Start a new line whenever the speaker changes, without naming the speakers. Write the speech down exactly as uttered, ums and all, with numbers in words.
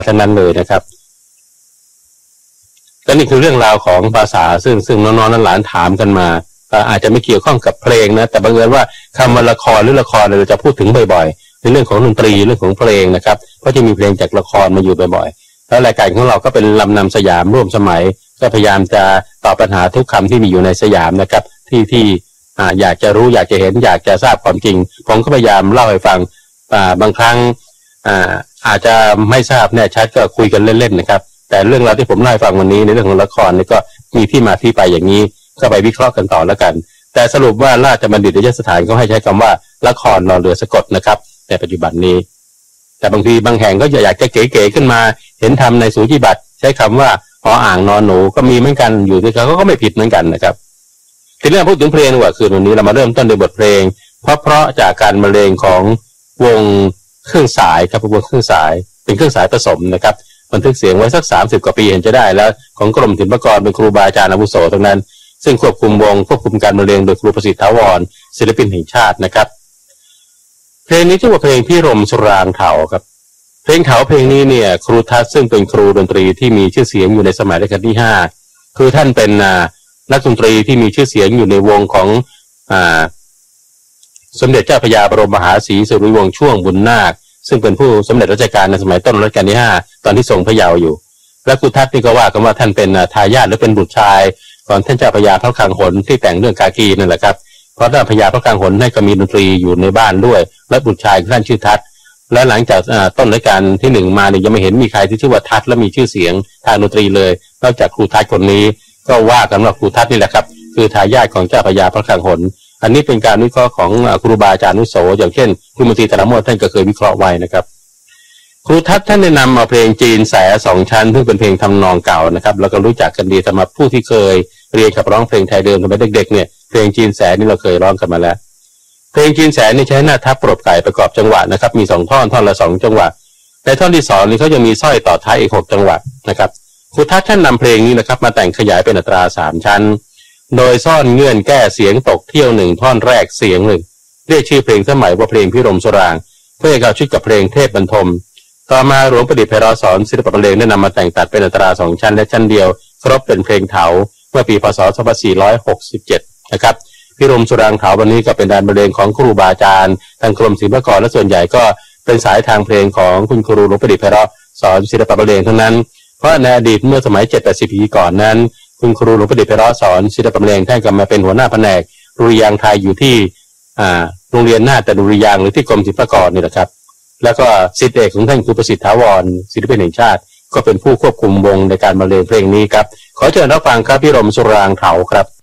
ทั้งนั้นเลยนะครับก็นี่คือเรื่องราวของภาษาซึ่งซึ่งน้องๆหลานๆถามกันมาอาจจะไม่เกี่ยวข้องกับเพลงนะแต่บังเอิญว่าคำว่าละครหรือละครเราจะพูดถึงบ่อยๆในเรื่องของดนตรีเรื่องของเพลงนะครับเพราะจะมีเพลงจากละครมาอยู่บ่อยๆแล้วรายการของเราก็เป็นลำนำสยามร่วมสมัยก็พยายามจะตอบปัญหาทุกคำที่มีอยู่ในสยามนะครับที่ที่อ่าอยากจะรู้อยากจะเห็นอยากจะทราบความจริงผมก็พยายามเล่าให้ฟังอ่าบางครั้งอ่าอาจจะไม่ทราบแน่ชัดก็คุยกันเล่นๆนะครับแต่เรื่องราวที่ผมเล่าให้ฟังวันนี้ในเรื่องของละครนี่ก็มีที่มาที่ไปอย่างนี้ก็ไปวิเคราะห์กันต่อแล้วกันแต่สรุปว่าราชบัณฑิตยสถานก็ให้ใช้คำว่าละครรอเรือสะกดนะครับในปัจจุบันนี้แต่บางทีบางแห่งก็อยากจะเก๋ๆขึ้นมาเห็นทำในสูจิบัตรใช้คำว่าออ่างนอนหนูก็มีเหมือนกันอยู่ด้วยกันก็ไม่ผิดเหมือนกันนะครับทีนี้พูดถึงเพลงดีกว่าคืนวันนี้เรามาเริ่มต้นด้วยบทเพลงเพราะเพราะจากการบรรเลงของวงเครื่องสายครับวงเครื่องสายเป็นเครื่องสายผสมนะครับบันทึกเสียงไว้สักสามสิบกว่าปีเห็นจะได้แล้วของกรมศิลปากรเป็นครูบาอาจารย์อาวุโสทั้งนั้นซึ่งควบคุมวงควบคุมการบรรเลงโดยครูประสิทธิ์ถาวรศิลปินแห่งชาตินะครับเพลงนี้ชื่อว่าเพลงพี่รมสุรางเถาครับเพลงเถาเพลงนี้เนี่ยครูทัศน์ซึ่งเป็นครูดนตรีที่มีชื่อเสียงอยู่ในสมัยรัชกาลที่ห้าคือท่านเป็นนักดนตรีที่มีชื่อเสียงอยู่ในวงของอ่าสมเด็จเจ้าพระยาบรมมหาศรีสุริวงศ์ช่วงบุญนาคซึ่งเป็นผู้สมเด็จรัชกาลในสมัยต้นรัชกาลที่ห้าตอนที่ทรงพระเยาว์อยู่และครูทัศน์นี่ก็ว่ากันว่าท่านเป็นทายาทหรือเป็นบุตรชายก่อนท่านเจ้าพระยาพระคลังหนที่แต่งเรื่องกากีนั่นแหละครับเพราะท่านพระยาพระคลังหนให้ก็มีดนตรีอยู่ในบ้านด้วยและบุตรชายท่านชื่อทัศน์และหลังจากต้นรัชกาลที่หนึ่งมาเนี่ยยังไม่เห็นมีใครที่ชื่อว่าทัศน์และมีชื่อเสียงทางดนตรีเลยนอกจากครูทัศน์คนนี้ก็ว่ากันว่าครูทัศน์นี่แหละครับคือทายาทของเจ้าพระยาพระคลังหนอันนี้เป็นการวิเคราะห์ของครูบาอาจารย์อาวุโสอย่างเช่นครูมนตรีธนโมท่านก็เคยวิเคราะห์ไว้นะครับครูทัศน์ท่านได้นำเอาเพลงจีนแสสองชั้นซึ่งเป็นเพลงทำนองเก่านะครับแล้วก็รู้จักกันดีสำหรับผู้ที่เคยเรียนขับร้องเพลงไทยเดิมสมัยเด็กๆเนี่ยเพลงจีนแสนี่เราเคยร้องกันมาแล้วเพลงจีนแสนี่ใช้หน้าทับปรบไก่ประกอบจังหวะนะครับมีสองท่อนท่อนละสองจังหวะในท่อนที่สองนี่เขาจะมีสร้อยต่อท้ายอีกหกจังหวะนะครับครูทัศน์ท่านนำเพลงนี้นะครับมาแต่งขยายเป็นอัตราสามชั้นโดยซ่อนเงื่อนแก้เสียงตกเที่ยวหนึ่งท่อนแรกเสียงหนึ่งเรียกชื่อเพลงสมัยว่าเพลงพิรมสุรางเพื่อให้เข้าชิดกับเพลงเทพบรรทมต่อมาหลวงประดิษฐ์ไพเราะสอนศิลปะบรรเลงได้นำมาแต่งตัดเป็นอัตราสองชั้นและชั้นเดียวครบเป็นเพลงเถาเมื่อปีพ.ศ. สองพันสี่ร้อยหกสิบเจ็ดนะครับพิรมสุรางเถาวันนี้ก็เป็นการบรรเลงของครูบาอาจารย์ทางกรมศิลปากรและส่วนใหญ่ก็เป็นสายทางเพลงของคุณครูหลวงประดิษฐ์ไพเราะสอนศิลปะบรรเลงทั้งนั้นเพราะในอดีตเมื่อสมัย เจ็ดแปดสิบ ปีก่อนนั้นคุณครูหลวงประดิษฐ์ไพเราะสอนศิลปะบรรเลงท่านก็มาเป็นหัวหน้าแผนกดุริยางค์ไทยอยู่ที่อ่าโรงเรียนหน้าแต่ดุริยางค์หรือที่กรมศิลปากรนี่แหละครับแล้วก็ศิษย์เอกของท่านครูประสิทธิ์ถาวรศิลปินแห่งชาติก็เป็นผู้ควบคุมวงในการบรรเลงเพลงนี้ครับขอเชิญรับฟังครับพี่รมสุรางเถาครับ